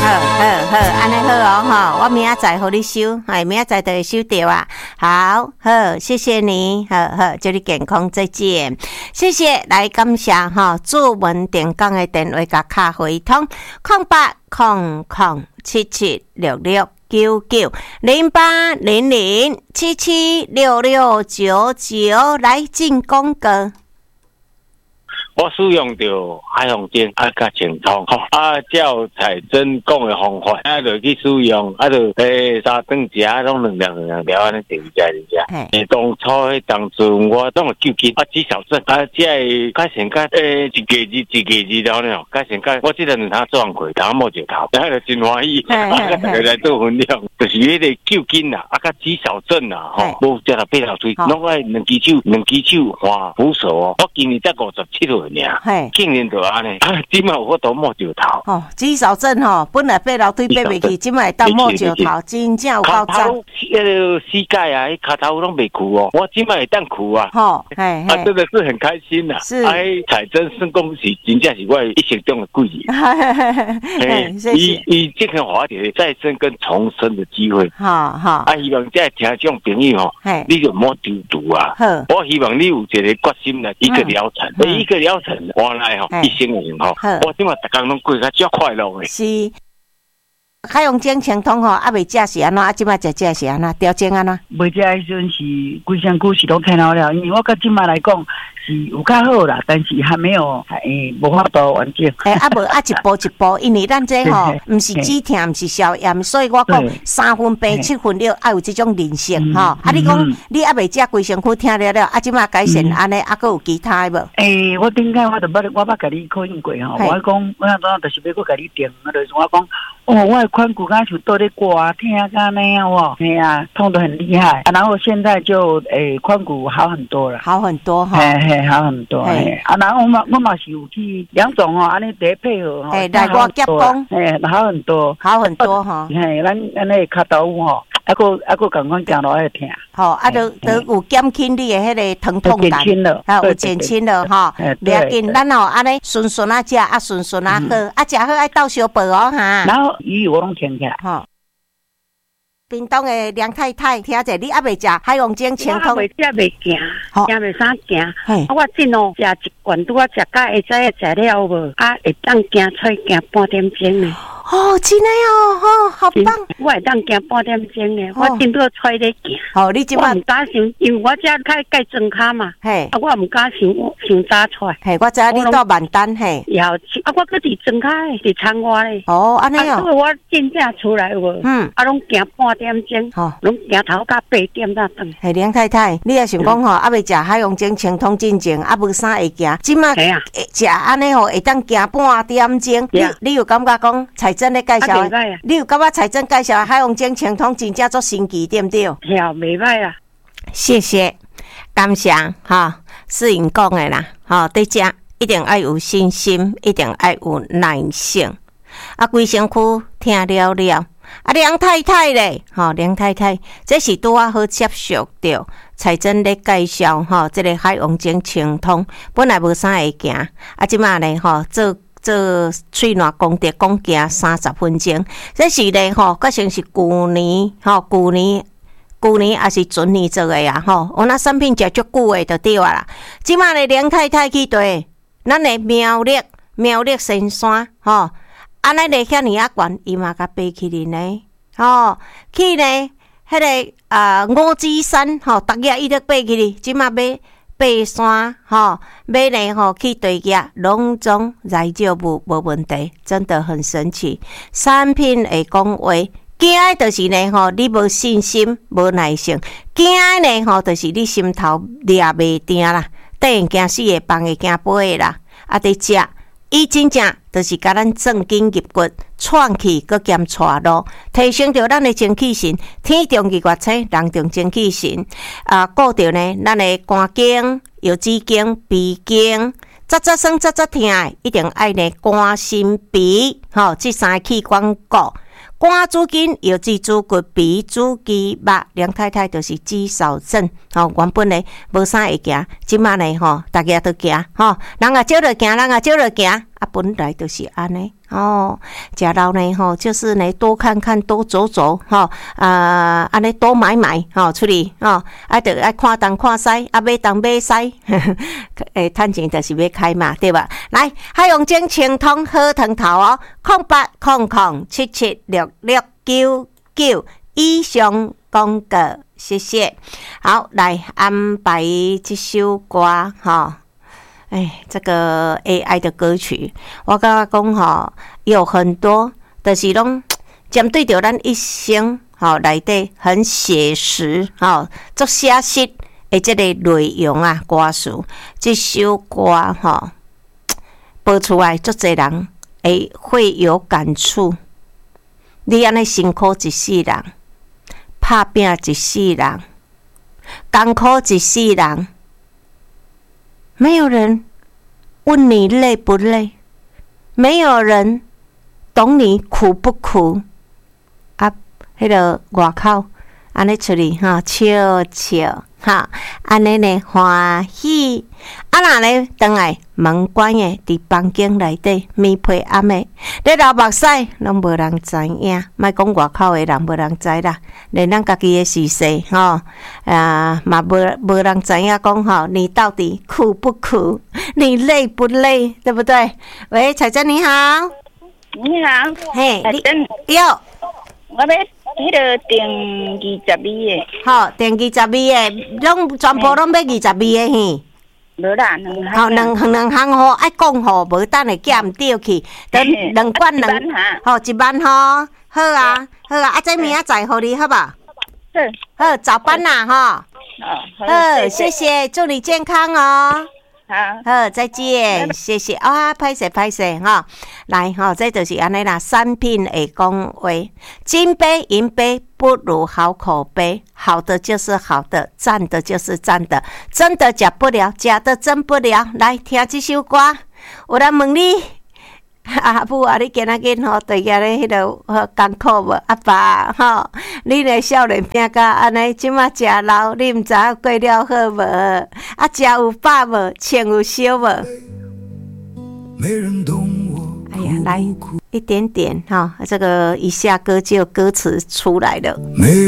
好，安尼好哦，我明仔载互你收，明仔载就会收到啊。好，谢谢你，好，祝你健康，再见。谢谢，来感谢驻文电工的电话甲卡回通0800776699，来进广告。 我使用着海洋精甲清通，照彩珍讲的方法，就去使用，就3顿食，拢2粒安尼定食。当初迄当阵我拢有救急，至少这只会改善甲一个字了呢，改善甲我这2趟做完过，当摸石头，就真欢喜，大家来做分享，就是迄个救筋啦，甲肌少症啦，无食到八条腿，拢爱两只手换扶手哦。我今年才57岁。竟然就安尼，今麦有法度摸石头。 肌少症本来爬楼梯爬袂去，今麦会当摸石头，真正有够赞。 膝盖啊，脚头拢袂苦哦，我今麦会当苦啊。真的是很开心啦。是，彩珍算讲是真正是我一生中的贵人。谢谢。伊这个话题再生跟重生的机会。希望这听众朋友你就莫丢毒啊。我希望你有一个决心来一个疗程，一个疗程换来一生的幸福。我今晚大家拢过得较快乐的。 是。海洋精清通还未食是安怎？即摆食是安怎？调整安怎？ 未食迄阵是规身躯是都听到了，因为我甲即摆来讲是有较好啦，但是还没有无法度完整。 无一步一步，因为咱这毋是止痛，毋是消炎，所以我讲3分病7分了，爱有这种韧性你讲你还未食规身躯听了，即摆改善安尼，还佫有其他的无？ 我顶下我捌甲你考验过我讲我当就是要佫甲你定，就是我讲我的髋骨刚像倒咧刮疼甲那样痛得很厉害然后现在就髋骨好很多了， 好很多好很多然后我嘛是有去2种安尼第配合来我夹讲好很多咱那脚头还佫共款行路会疼都有减轻你的迄个疼痛感，有减轻了不要紧，咱安尼顺顺食，顺顺好，食好爱倒小饭然后鱼我拢停起来屏东的梁太太，听者你还未食海洋精清通？ 我未行，行未啥行。我真食一罐，拄我食到下早食了无？会当行出行半点钟呢。 真的好棒！ 我会当行半点钟呢，我真要出咧行。 你即摆唔敢想，因为我遮盖装卡嘛。我唔敢想早出。 我知你到万丹我搁伫装卡伫窗外咧。 安尼所以我真正出来有无？拢行半点钟，拢行头到8点才转。 梁太太，你也想讲还未食海洋精清通进前，无啥会行，即摆食安尼会当行半点钟。你有感觉讲彩珍咧介绍？你有感觉彩珍介绍海洋精清通真正足神奇，对不对？ 袂歹啊！谢谢，感谢世颖讲的啦，对这一定要有信心，一定要有耐性。规身躯听了了。梁太太咧，梁太太，这是拄好接触到彩珍咧介绍这个海洋精清通，本来无啥会行，即马咧做喙暖功德讲行30分钟，这是咧决定是旧年还是前年做的我那产品食足久的就对啦。即马咧梁太太去对，咱的苗栗神山安尼咧遐尼悬，伊嘛甲爬起哩呢，去呢迄个五指山逐日伊咧爬起哩，即马要爬山要呢去对野，拢总来就无问题，真的很神奇。产品会讲话，惊的就是呢你无信心，无耐性，惊的呢就是你心头掠袂定啦，突然惊死会放会惊飞啦，得食。伊真正就是甲咱正经入骨，创气搁兼带路，提升着咱的精气神。天中日月星，人中精气神。顾着呢，咱的肝经、腰子经、鼻经，扎酸扎疼，一定爱呢肝、心、鼻，这3个器官顾。 肝主筋、腰椎主骨、鼻主肌肉，梁太太就是肌少症，原本呢无啥会行，即马呢大家都行，人也少着行，人也少着行，本来就是安尼。食老呢就是呢多看看，多走走，安尼多买买，出去，就爱看东看西，买东买西，趁钱就是要开嘛，对吧？来，海洋精清通好汤头0800776699以上广告，谢谢。好，来安排这首歌这个 AI 的歌曲，我感觉讲有很多，就是拢针对着咱一生内底很写实足写实的这个内容歌词，这首歌播出来，足侪人会有感触。你安尼辛苦一世人，打拼一世人，艰苦一世人。没有人问你累不累，没有人懂你苦不苦。迄个外口安尼出去笑笑安尼呢欢喜。若呢倒来门关的伫房间内底咪配暗的，你流目屎拢无人知影，莫讲外口的人无人知啦，连咱家己的事势嘛无人知影讲你到底苦不苦，你累不累，对不对？喂，彩珍你好。 你好。 嘿，你有。 我要迄个订20米的。 好，订20米的，全部拢要20米的嘿。 无啦， 两项爱讲无等会减掉去，等两罐两1万好啊，这明仔载互你好吧？好，早班啦好，谢谢，祝你健康哦。好，再见，谢谢拍摄来这就是安尼啦。产品会讲话，金杯银杯不如好口碑，好的就是好的，赞的就是赞的，真的假不了，假的真不了。来听这首歌，有人问你阿母你今仔日对家咧迄个艰苦无？阿爸你咧少年命甲安尼，即马食老，你毋知影过了好无？食有饱无？穿有烧无？哎呀，来一点点这个一下歌就歌词出来了。